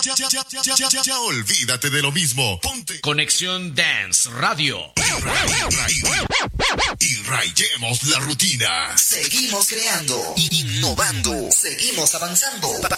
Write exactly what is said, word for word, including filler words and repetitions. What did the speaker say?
ya, ya, ya, ya, ya, ya olvídate de lo mismo. Ponte Conexión Dance Radio. Y rayemos la rutina. Seguimos creando, innovando, seguimos avanzando.